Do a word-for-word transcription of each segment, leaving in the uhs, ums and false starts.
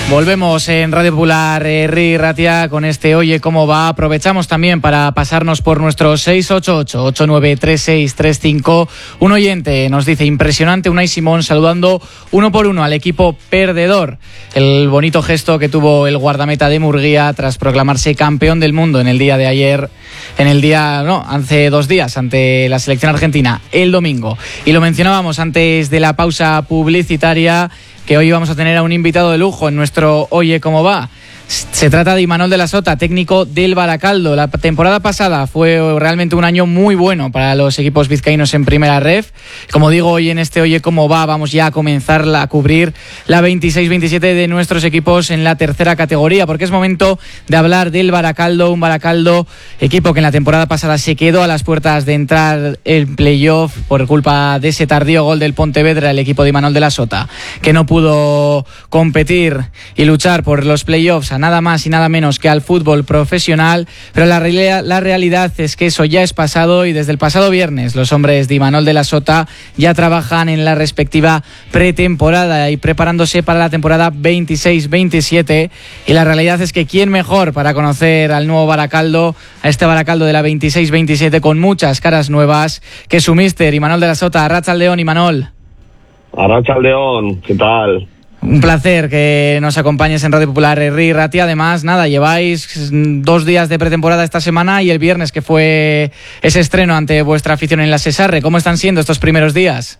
Volvemos en Radio Popular Herri Ratia con este Oye Cómo Va. Aprovechamos también para pasarnos por nuestro seis ocho ocho, ocho nueve tres seis tres cinco. Un oyente nos dice: impresionante Unai Simón saludando uno por uno al equipo perdedor. El bonito gesto que tuvo el guardameta de Murguía tras proclamarse campeón del mundo en el día de ayer, en el día, no, hace dos días ante la selección argentina, el domingo. Y lo mencionábamos antes de la pausa publicitaria, que hoy vamos a tener a un invitado de lujo en nuestro Oye Cómo Va. Se trata de Imanol de la Sota, técnico del Baracaldo. La temporada pasada fue realmente un año muy bueno para los equipos vizcaínos en primera ref. Como digo, hoy en este Oye Cómo Va vamos ya a comenzar a cubrir la veintiséis veintisiete de nuestros equipos en la tercera categoría, porque es momento de hablar del Baracaldo, un Baracaldo, equipo que en la temporada pasada se quedó a las puertas de entrar en playoff por culpa de ese tardío gol del Pontevedra, el equipo de Imanol de la Sota, que no pudo competir y luchar por los playoffs a nada más y nada menos que al fútbol profesional. Pero la, realidad, la realidad es que eso ya es pasado, y desde el pasado viernes los hombres de Imanol de la Sota ya trabajan en la respectiva pretemporada y preparándose para la temporada veintiséis veintisiete. Y la realidad es que quién mejor para conocer al nuevo Baracaldo, a este Baracaldo de la veintiséis veintisiete con muchas caras nuevas, que su míster Imanol de la Sota. Arratsaldeon, Imanol. Arratsaldeon, ¿qué tal? Un placer que nos acompañes en Radio Popular Herri Ratia. Además, nada, lleváis dos días de pretemporada esta semana y el viernes, que fue ese estreno ante vuestra afición en la Sesarre. ¿Cómo están siendo estos primeros días?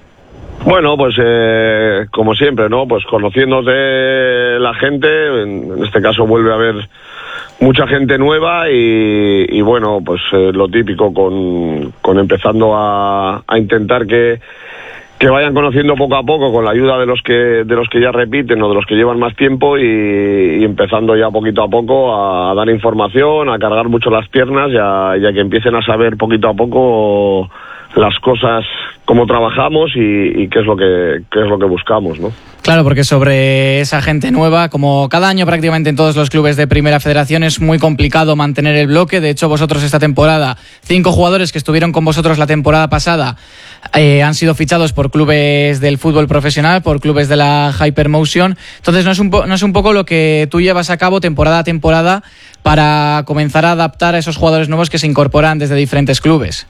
Bueno, pues eh, como siempre, ¿no? Pues conociéndote la gente, en, en este caso vuelve a haber mucha gente nueva y, y bueno, pues eh, lo típico, con, con empezando a, a intentar que que vayan conociendo poco a poco, con la ayuda de los que de los que ya repiten o de los que llevan más tiempo, y, y empezando ya poquito a poco a, a dar información, a cargar mucho las piernas, y a, y a que empiecen a saber poquito a poco las cosas, cómo trabajamos y, y qué es lo que qué es lo que buscamos, ¿no? Claro, porque sobre esa gente nueva, como cada año prácticamente en todos los clubes de Primera Federación, es muy complicado mantener el bloque. De hecho, vosotros esta temporada, cinco jugadores que estuvieron con vosotros la temporada pasada, eh, han sido fichados por clubes del fútbol profesional, por clubes de la Hypermotion. Entonces no es un, po- no es un poco lo que tú llevas a cabo temporada a temporada para comenzar a adaptar a esos jugadores nuevos que se incorporan desde diferentes clubes.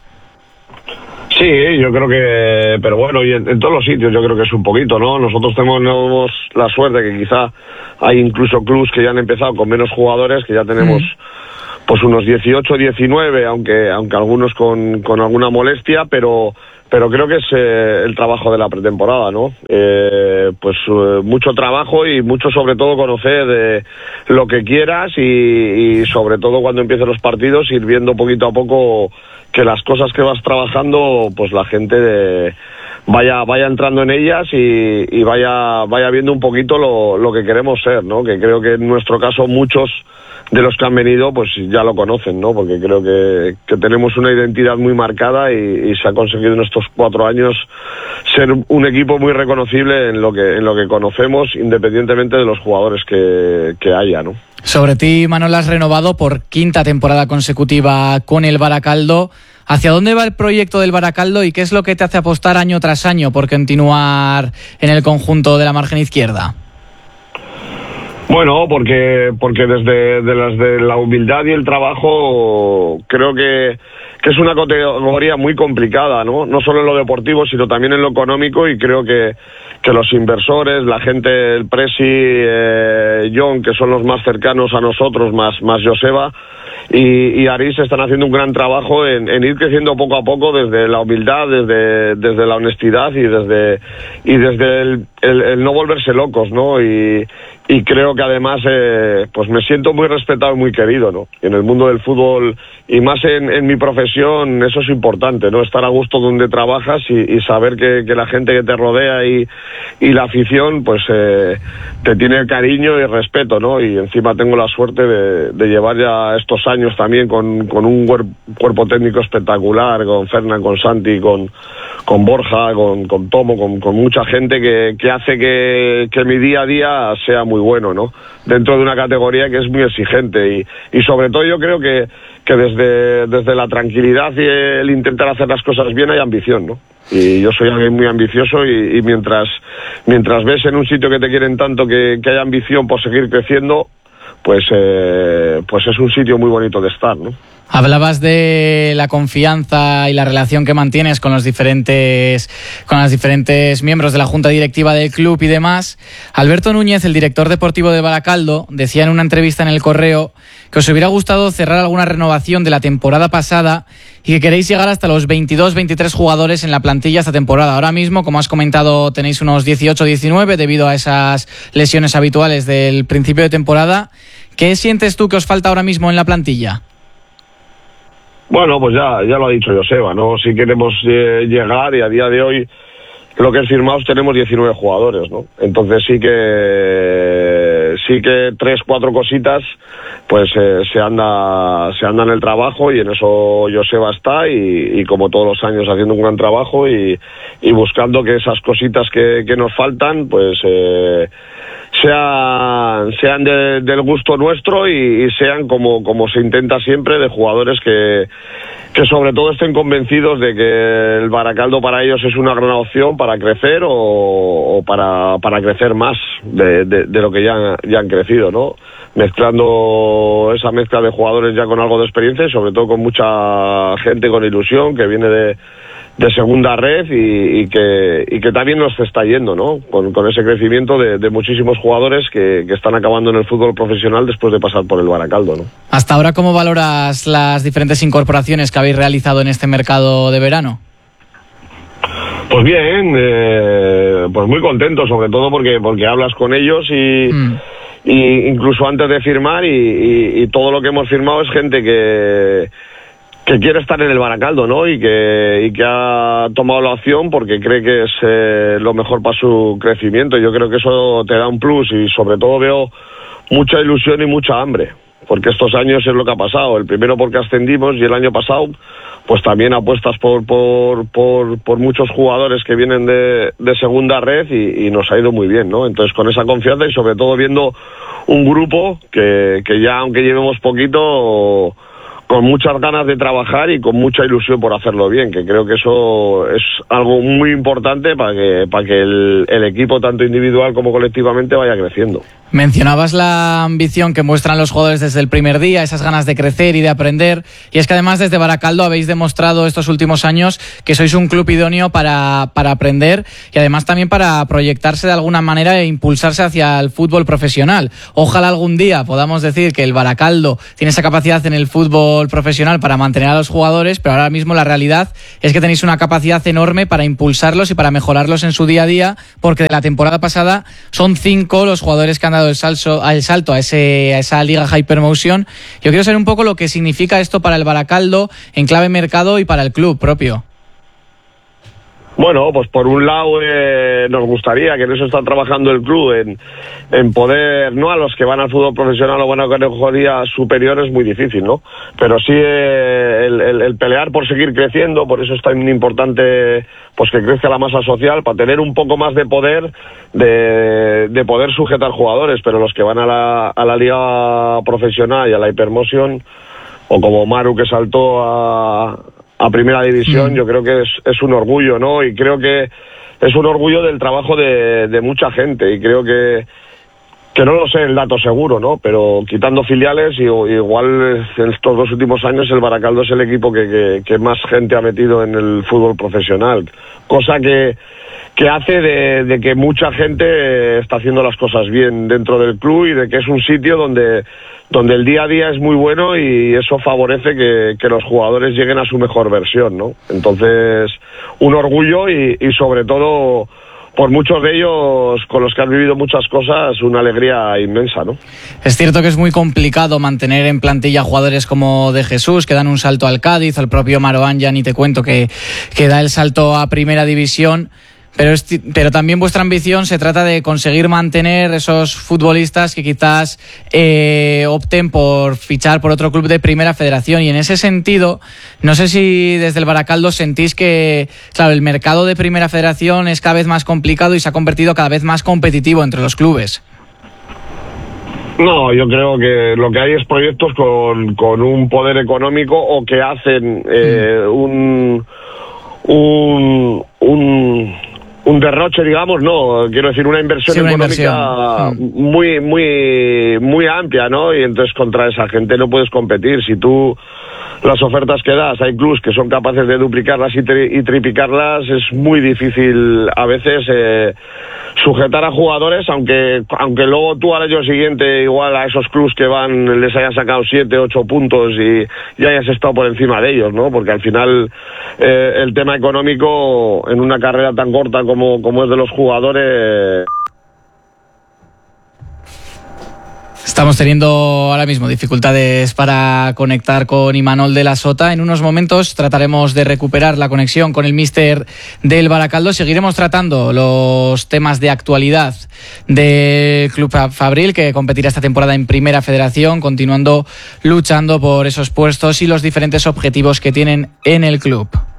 Sí, yo creo que, pero bueno, y en, en todos los sitios yo creo que es un poquito, ¿no? Nosotros tenemos la suerte que quizá hay incluso clubs que ya han empezado con menos jugadores, que ya tenemos mm. pues unos dieciocho, diecinueve, aunque aunque algunos con, con alguna molestia, pero pero creo que es eh, el trabajo de la pretemporada, ¿no? Eh, pues eh, mucho trabajo y mucho, sobre todo, conocer de lo que quieras y, y sobre todo cuando empiecen los partidos, ir viendo poquito a poco que las cosas que vas trabajando, pues la gente de, vaya vaya entrando en ellas y, y vaya vaya viendo un poquito lo, lo que queremos ser, ¿no? Que creo que en nuestro caso muchos de los que han venido pues ya lo conocen, ¿no? Porque creo que, que tenemos una identidad muy marcada y, y se ha conseguido en estos cuatro años ser un equipo muy reconocible en lo que en lo que conocemos, independientemente de los jugadores que, que haya, ¿no? Sobre ti, Manol, has renovado por quinta temporada consecutiva con el Baracaldo. ¿Hacia dónde va el proyecto del Baracaldo y qué es lo que te hace apostar año tras año por continuar en el conjunto de la margen izquierda? Bueno, porque porque desde de las de la humildad y el trabajo creo que, que es una categoría muy complicada, ¿no? No solo en lo deportivo, sino también en lo económico, y creo que, que los inversores, la gente, el Presi, eh, John, que son los más cercanos a nosotros, más, más Joseba y, y Aris, están haciendo un gran trabajo en, en ir creciendo poco a poco desde la humildad, desde, desde la honestidad y desde y desde el, el, el no volverse locos, ¿no? Y, y creo que además eh, pues me siento muy respetado y muy querido, ¿no? En el mundo del fútbol, y más en, en mi profesión, eso es importante, ¿no? Estar a gusto donde trabajas y, y saber que, que la gente que te rodea y, y la afición pues eh, te tiene cariño y respeto, ¿no? Y encima tengo la suerte de, de llevar ya estos años también con, con un cuerp, cuerpo técnico espectacular, con Fernán, con Santi, con, con Borja, con, con Tomo, con, con mucha gente que, que hace que, que mi día a día sea muy bueno, ¿no? Dentro de una categoría que es muy exigente y, y sobre todo yo creo que que desde, desde la tranquilidad y el intentar hacer las cosas bien hay ambición, ¿no? Y yo soy alguien muy ambicioso y, y mientras, mientras ves en un sitio que te quieren tanto que, que hay ambición por seguir creciendo, pues, eh, pues es un sitio muy bonito de estar, ¿no? Hablabas de la confianza y la relación que mantienes con los diferentes con los diferentes miembros de la junta directiva del club y demás. Alberto Núñez, el director deportivo de Baracaldo, decía en una entrevista en El Correo que os hubiera gustado cerrar alguna renovación de la temporada pasada y que queréis llegar hasta los veintidós veintitrés jugadores en la plantilla esta temporada. Ahora mismo, como has comentado, tenéis unos dieciocho diecinueve debido a esas lesiones habituales del principio de temporada. ¿Qué sientes tú que os falta ahora mismo en la plantilla? Bueno, pues ya, ya lo ha dicho Joseba, ¿no? Si queremos eh, llegar, y a día de hoy lo que es firmados tenemos diecinueve jugadores, ¿no? Entonces sí que sí que tres, cuatro cositas pues eh, se anda se anda en el trabajo, y en eso Joseba está, y, y como todos los años haciendo un gran trabajo y, y buscando que esas cositas que, que nos faltan pues eh, sean sean de, del gusto nuestro y, y sean como como se intenta siempre, de jugadores que que sobre todo estén convencidos de que el Baracaldo para ellos es una gran opción para crecer o, o para, para crecer más de, de, de lo que ya, ya han crecido, ¿no? Mezclando esa mezcla de jugadores ya con algo de experiencia y sobre todo con mucha gente con ilusión que viene de, de segunda red y, y que y que también nos está yendo, ¿no? Con, con ese crecimiento de, de muchísimos jugadores que, que están acabando en el fútbol profesional después de pasar por el Baracaldo, ¿no? Hasta ahora, ¿cómo valoras las diferentes incorporaciones que habéis realizado en este mercado de verano? Pues bien, eh, pues muy contento, sobre todo porque porque hablas con ellos y, mm. y incluso antes de firmar y, y, y todo lo que hemos firmado es gente que que quiere estar en el Baracaldo, ¿no? Y que y que ha tomado la opción porque cree que es eh, lo mejor para su crecimiento. Yo creo que eso te da un plus y sobre todo veo mucha ilusión y mucha hambre, porque estos años es lo que ha pasado. El primero porque ascendimos y el año pasado pues también apuestas por por por, por muchos jugadores que vienen de, de segunda red y, y nos ha ido muy bien, ¿no? Entonces con esa confianza y sobre todo viendo un grupo que, que ya aunque llevemos poquito, con muchas ganas de trabajar y con mucha ilusión por hacerlo bien, que creo que eso es algo muy importante para que para que el, el equipo, tanto individual como colectivamente, vaya creciendo. Mencionabas la ambición que muestran los jugadores desde el primer día, esas ganas de crecer y de aprender, y es que además desde Baracaldo habéis demostrado estos últimos años que sois un club idóneo para, para aprender y además también para proyectarse de alguna manera e impulsarse hacia el fútbol profesional. Ojalá algún día podamos decir que el Baracaldo tiene esa capacidad en el fútbol profesional para mantener a los jugadores, pero ahora mismo la realidad es que tenéis una capacidad enorme para impulsarlos y para mejorarlos en su día a día, porque de la temporada pasada son cinco los jugadores que han dado el salto, el salto a, ese, a esa liga Hypermotion. Yo quiero saber un poco lo que significa esto para el Baracaldo en clave mercado y para el club propio. Bueno, pues por un lado eh, nos gustaría, que en eso está trabajando el club, en, en poder, no a los que van al fútbol profesional o van a categoría superior es muy difícil, ¿no? Pero sí eh, el, el, el pelear por seguir creciendo, por eso es tan importante pues que crezca la masa social, para tener un poco más de poder, de, de poder sujetar jugadores, pero los que van a la, a la liga profesional y a la Hypermotion, o como Maru que saltó a... a primera división, mm. yo creo que es, es un orgullo, ¿no? Y creo que es un orgullo del trabajo de, de mucha gente, y creo que que no lo sé el dato seguro, ¿no? Pero quitando filiales, y, igual en estos dos últimos años el Baracaldo es el equipo que, que, que más gente ha metido en el fútbol profesional, cosa que que hace de, de que mucha gente está haciendo las cosas bien dentro del club y de que es un sitio donde donde el día a día es muy bueno y eso favorece que, que los jugadores lleguen a su mejor versión, ¿no? Entonces, un orgullo y, y sobre todo por muchos de ellos con los que han vivido muchas cosas, una alegría inmensa, ¿no? Es cierto que es muy complicado mantener en plantilla jugadores como De Jesús, que dan un salto al Cádiz, al propio Maroán, ya ni te cuento, que, que da el salto a primera división. Pero, es, pero también vuestra ambición se trata de conseguir mantener esos futbolistas que quizás eh, opten por fichar por otro club de primera federación. Y en ese sentido, no sé si desde el Baracaldo sentís que, claro, el mercado de primera federación es cada vez más complicado y se ha convertido cada vez más competitivo entre los clubes. No, yo creo que lo que hay es proyectos con, con un poder económico o que hacen eh, mm. un, un, un, un derroche, digamos, no, quiero decir, una inversión sí, una económica inversión. muy, muy, muy amplia, ¿no? Y entonces contra esa gente no puedes competir. Si tú las ofertas que das, hay clubs que son capaces de duplicarlas y, tri y triplicarlas, es muy difícil a veces eh, sujetar a jugadores, aunque aunque luego tú al año siguiente igual a esos clubs que van les hayas sacado siete, ocho puntos y, y hayas estado por encima de ellos, ¿no? Porque al final eh, el tema económico en una carrera tan corta como, como es de los jugadores... Estamos teniendo ahora mismo dificultades para conectar con Imanol de la Sota. En unos momentos trataremos de recuperar la conexión con el míster del Baracaldo. Seguiremos tratando los temas de actualidad del Club Fabril, que competirá esta temporada en Primera Federación, continuando luchando por esos puestos y los diferentes objetivos que tienen en el club.